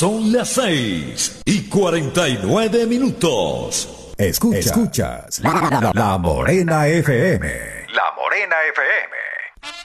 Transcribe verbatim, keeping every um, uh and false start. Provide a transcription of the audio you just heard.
Son las seis y cuarenta y nueve minutos. Escuchas, Escuchas la, la, la Morena F M. La Morena F M.